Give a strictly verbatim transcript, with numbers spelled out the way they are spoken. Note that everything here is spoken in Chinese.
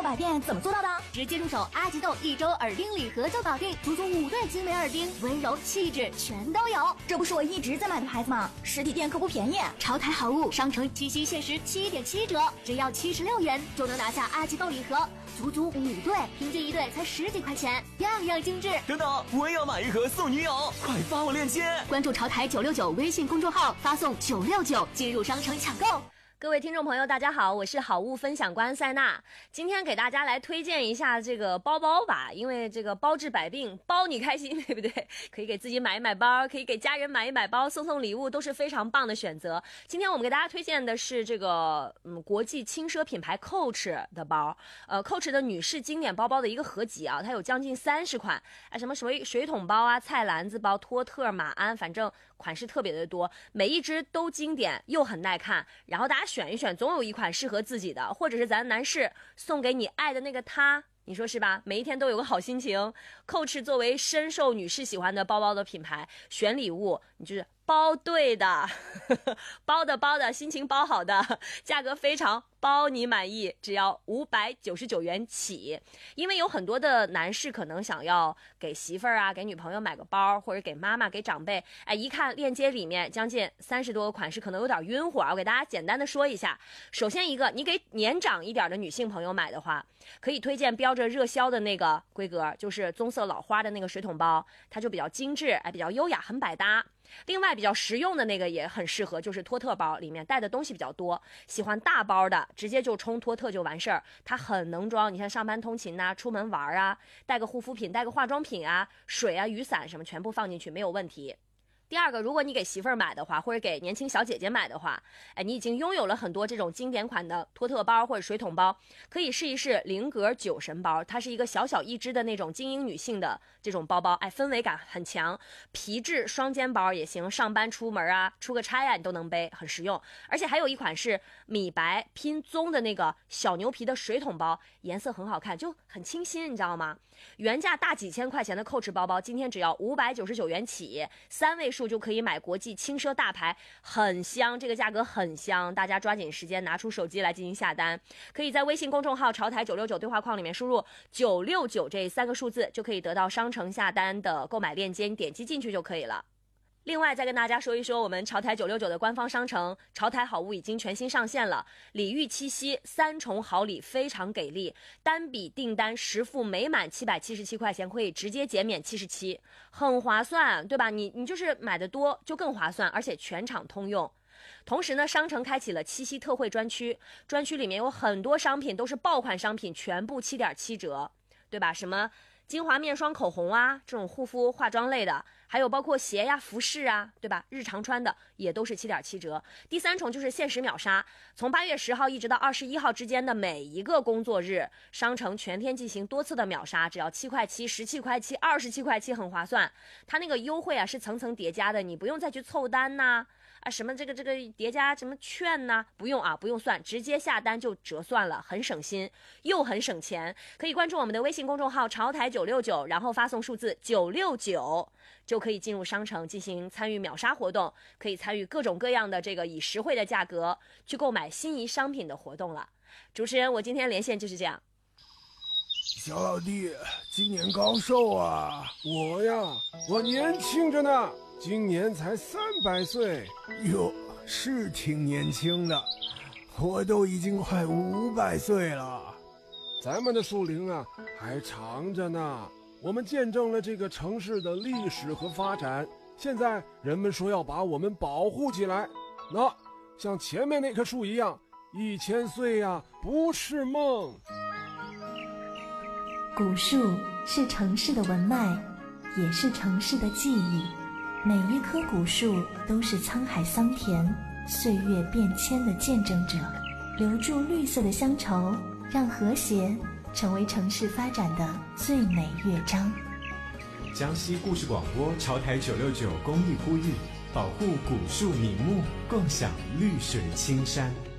百变怎么做到的？ 直接入手阿吉豆一周耳钉礼盒就搞定，足足五对精美耳钉，温柔气质全都有。 这不是我一直在买的牌子吗？实体店可不便宜。 潮台好物商城七夕限时七点七折，只要七十六元就能拿下阿吉豆礼盒，足足五对，平均一对才十几块钱，样样精致。 等等，我也要买一盒送女友，快发我链接！ 关注潮台九六九微信公众号，发送九六九进入商城抢购。 各位听众朋友大家好，我是好物分享官塞娜，今天给大家来推荐一下这个包包吧，因为这个包治百病，包你开心，对不对？可以给自己买一买包，可以给家人买一买包，送送礼物都是非常棒的选择。今天我们给大家推荐的是这个嗯国际轻奢品牌 Coach 的包，呃 Coach 的女士经典包包的一个合集啊，它有将近三十款，哎什么水水桶包啊、菜篮子包、托特、马鞍，反正款式特别的多，每一只都经典又很耐看，然后大家选一选，总有一款适合自己的，或者是咱男士送给你爱的那个他，你说是吧？每一天都有个好心情。Coach 作为深受女士喜欢的包包的品牌，选礼物你就是包对的，包的包的，心情包好的，价格非常包你满意，只要五百九十九元起。因为有很多的男士可能想要给媳妇儿啊、给女朋友买个包，或者给妈妈、给长辈，哎，一看链接里面将近三十多个款式，可能有点晕火。我给大家简单的说一下。首先一个，你给年长一点的女性朋友买的话，可以推荐标着热销的那个规格，就是棕色老花的那个水桶包，它就比较精致，哎，比较优雅，很百搭。另外比较实用的那个也很适合，就是托特包，里面带的东西比较多，喜欢大包的直接就冲托特就完事儿，它很能装，你像上班通勤啊、出门玩啊，带个护肤品、带个化妆品啊、水啊、雨伞什么全部放进去没有问题。第二个，如果你给媳妇儿买的话，或者给年轻小姐姐买的话，哎，你已经拥有了很多这种经典款的托特包或者水桶包，可以试一试菱格酒神包，它是一个小小一只的那种精英女性的这种包包，哎，氛围感很强，皮质双肩包也行，上班出门啊、出个差啊，你都能背，很实用。而且还有一款是米白拼棕的那个小牛皮的水桶包，颜色很好看，就很清新，你知道吗？原价大几千块钱的 Coach 包包，今天只要五百九十九元起，三位数就可以买国际轻奢大牌，很香，这个价格很香，大家抓紧时间拿出手机来进行下单。可以在微信公众号潮台九六九对话框里面输入九六九这三个数字，就可以得到商城下单的购买链接，你点击进去就可以了。另外再跟大家说一说，我们潮台九六九的官方商城潮台好物已经全新上线了，礼遇七夕三重好礼非常给力，单笔订单实付每满七百七十七块钱可以直接减免七十七，很划算，对吧？你你就是买的多就更划算，而且全场通用。同时呢，商城开启了七夕特惠专区，专区里面有很多商品都是爆款商品，全部 七点七折，对吧？什么精华面霜、口红啊，这种护肤化妆类的，还有包括鞋呀、服饰啊，对吧？日常穿的也都是 七点七折。第三重就是限时秒杀，从八月十号一直到二十一号之间的每一个工作日，商城全天进行多次的秒杀，只要七块七、十七块七、二十七块七，很划算。它那个优惠啊是层层叠加的，你不用再去凑单呐、啊，啊什么这个这个叠加什么券呐、啊，不用啊，不用算，直接下单就折算了，很省心又很省钱。可以关注我们的微信公众号潮台九六九，然后发送数字九六九，就可以进入商城进行参与秒杀活动，可以参与各种各样的这个以实惠的价格去购买心仪商品的活动了。主持人，我今天连线就是这样。 小老弟，今年高寿啊？我呀，我年轻着呢，今年才三百岁。哟，是挺年轻的，我都已经快五百岁了。咱们的树龄啊还长着呢，我们见证了这个城市的历史和发展，现在人们说要把我们保护起来，那像前面那棵树一样，一千岁呀、啊、不是梦。 古树是城市的文脉，也是城市的记忆，每一棵古树都是沧海桑田、岁月变迁的见证者，留住绿色的乡愁，让和谐成为城市发展的最美乐章。 江西故事广播潮台九六九公益呼吁，保护古树名木，共享绿水青山。